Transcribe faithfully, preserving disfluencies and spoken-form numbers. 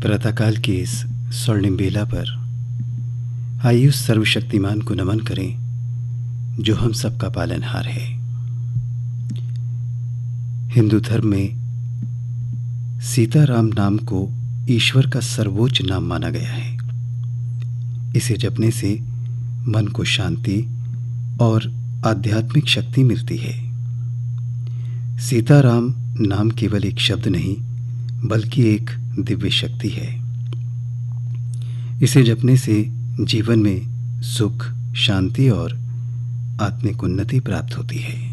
प्रातःकाल की इस स्वर्णिम बेला पर आइए उस सर्वशक्तिमान को नमन करें जो हम सबका पालनहार है। हिंदू धर्म में सीताराम नाम को ईश्वर का सर्वोच्च नाम माना गया है। इसे जपने से मन को शांति और आध्यात्मिक शक्ति मिलती है। सीताराम नाम केवल एक शब्द नहीं बल्कि एक दिव्य शक्ति है। इसे जपने से जीवन में सुख, शांति और आत्मिक उन्नति प्राप्त होती है।